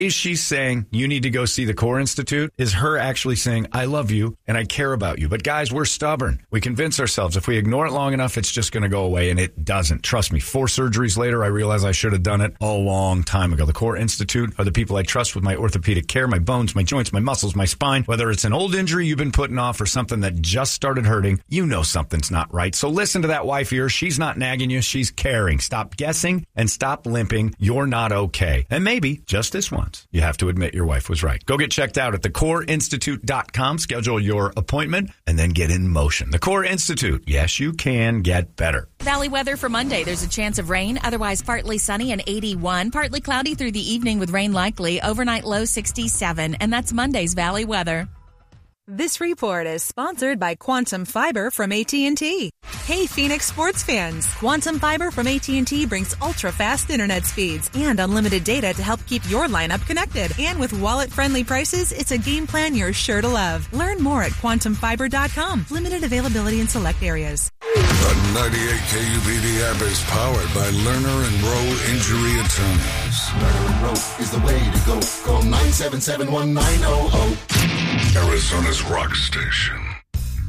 Is she saying you need to go see the Core Institute? Is her actually saying, I love you and I care about you? But guys, we're stubborn. We convince ourselves if we ignore it long enough, it's just going to go away, and it doesn't. Trust me, 4 surgeries later, I realize I should have done it a long time ago. The Core Institute are the people I trust with my orthopedic care, my bones, my joints, my muscles, my spine. Whether it's an old injury you've been putting off or something that just started hurting, you know something's not right. So listen to that wife of yours. She's not nagging you. She's caring. Stop guessing and stop limping. You're not okay. And maybe, just this once, you have to admit your wife was right. Go get checked out at thecoreinstitute.com. Schedule your appointment and then get in motion. The Core Institute. Yes, you can get better. Valley weather for Monday. There's a chance of rain, otherwise partly sunny and 81. Partly cloudy through the evening with rain likely. Overnight low 67. And that's Monday's Valley weather. This report is sponsored by Quantum Fiber from AT&T. Hey, Phoenix sports fans! Quantum Fiber from AT&T brings ultra-fast internet speeds and unlimited data to help keep your lineup connected. And with wallet-friendly prices, it's a game plan you're sure to love. Learn more at quantumfiber.com. Limited availability in select areas. The 98 KUPD app is powered by Lerner and Rowe Injury Attorneys. Lerner and Rowe is the way to go. Call 977-1900. Arizona's rock station.